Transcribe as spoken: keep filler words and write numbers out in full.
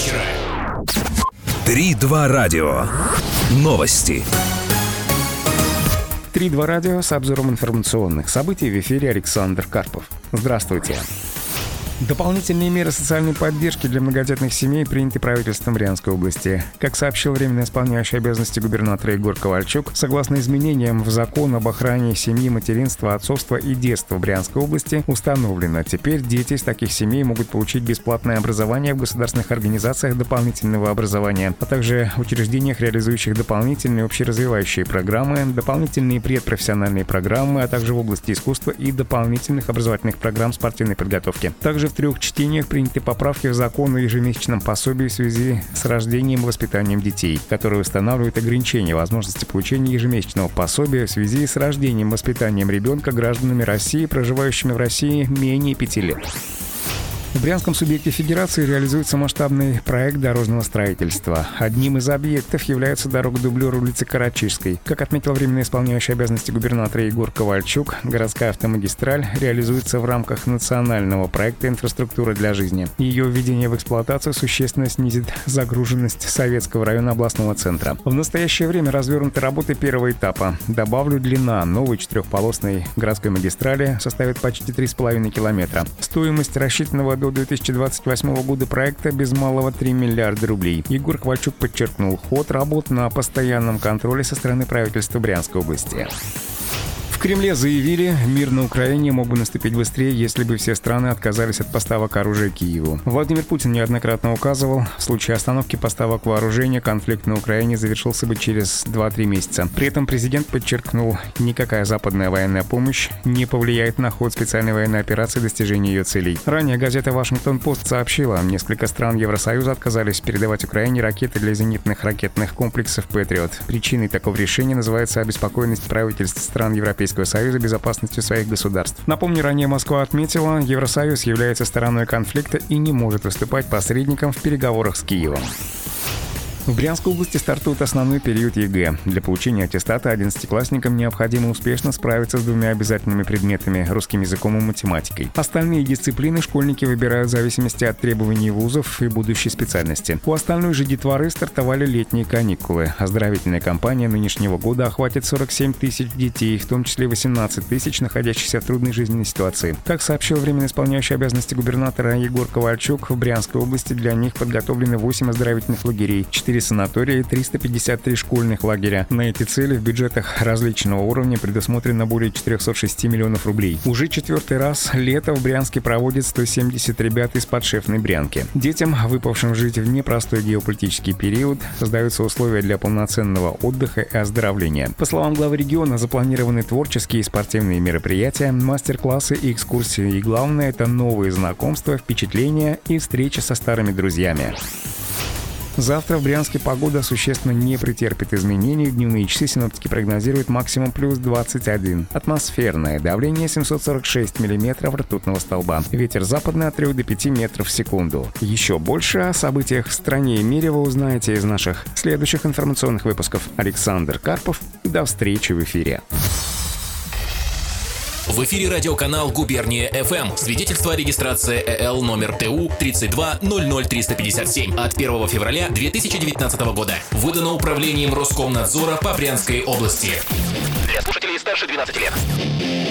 вечера. три-два радио. Новости. три-два радио с обзором информационных событий. В эфире Александр Карпов. Здравствуйте. Дополнительные меры социальной поддержки для многодетных семей приняты правительством Брянской области. Как сообщил временно исполняющий обязанности губернатора Егор Ковальчук, согласно изменениям в закон об охране семьи, материнства, отцовства и детства в Брянской области, установлено, теперь дети из таких семей могут получить бесплатное образование в государственных организациях дополнительного образования, а также учреждениях, реализующих дополнительные общеразвивающие программы, дополнительные предпрофессиональные программы, а также в области искусства и дополнительных образовательных программ спортивной подготовки. Также в трех чтениях приняты поправки в закон о ежемесячном пособии в связи с рождением и воспитанием детей, которые устанавливают ограничения возможности получения ежемесячного пособия в связи с рождением и воспитанием ребенка гражданами России, проживающими в России менее пяти лет. В Брянском субъекте Федерации реализуется масштабный проект дорожного строительства. Одним из объектов является дорога-дублер улицы Карачижской. Как отметил временно исполняющий обязанности губернатора Егор Ковальчук, городская автомагистраль реализуется в рамках национального проекта «Инфраструктура для жизни». Ее введение в эксплуатацию существенно снизит загруженность Советского района областного центра. В настоящее время развернуты работы первого этапа. Добавлю, длина новой четырехполосной городской магистрали составит почти три с половиной километра. Стоимость рассчитанного до две тысячи двадцать восьмого года проекта без малого три миллиарда рублей. Егор Ковальчук подчеркнул, ход работ на постоянном контроле со стороны правительства Брянской области. В Кремле заявили, мир на Украине мог бы наступить быстрее, если бы все страны отказались от поставок оружия Киеву. Владимир Путин неоднократно указывал, в случае остановки поставок вооружения конфликт на Украине завершился бы через два-три месяца. При этом президент подчеркнул, никакая западная военная помощь не повлияет на ход специальной военной операции и достижения ее целей. Ранее газета «Вашингтон-Пост» сообщила, несколько стран Евросоюза отказались передавать Украине ракеты для зенитных ракетных комплексов «Патриот». Причиной такого решения называется обеспокоенность правительств стран Европейского Союза безопасностью своих государств. Напомню, ранее Москва отметила, Евросоюз является стороной конфликта и не может выступать посредником в переговорах с Киевом. В Брянской области стартует основной период ЕГЭ. Для получения аттестата одиннадцатиклассникам необходимо успешно справиться с двумя обязательными предметами – русским языком и математикой. Остальные дисциплины школьники выбирают в зависимости от требований вузов и будущей специальности. У остальной же детворы стартовали летние каникулы. Оздоровительная кампания нынешнего года охватит сорок семь тысяч детей, в том числе восемнадцать тысяч, находящихся в трудной жизненной ситуации. Как сообщил временно исполняющий обязанности губернатора Егор Ковальчук, в Брянской области для них подготовлены восемь оздоровительных лагерей, четыре санатории и триста пятьдесят три школьных лагеря. На эти цели в бюджетах различного уровня предусмотрено более четыреста шесть миллионов рублей. Уже четвертый раз лето в Брянске проводит сто семьдесят ребят из подшефной Брянки. Детям, выпавшим жить в непростой геополитический период, создаются условия для полноценного отдыха и оздоровления. По словам главы региона, запланированы творческие и спортивные мероприятия, мастер-классы и экскурсии. И главное, это новые знакомства, впечатления и встречи со старыми друзьями. Завтра в Брянске погода существенно не претерпит изменений. В дневные часы синоптики прогнозируют максимум плюс двадцать один. Атмосферное давление семьсот сорок шесть миллиметров ртутного столба. Ветер западный от трёх до пяти метров в секунду. Еще больше о событиях в стране и мире вы узнаете из наших следующих информационных выпусков. Александр Карпов. До встречи в эфире. В эфире радиоканал «Губерния эф эм». Свидетельство о регистрации э эл номер тэ у тридцать два ноль ноль триста пятьдесят семь от первого февраля две тысячи девятнадцатого года. Выдано управлением Роскомнадзора по Брянской области. Для слушателей старше двенадцати лет.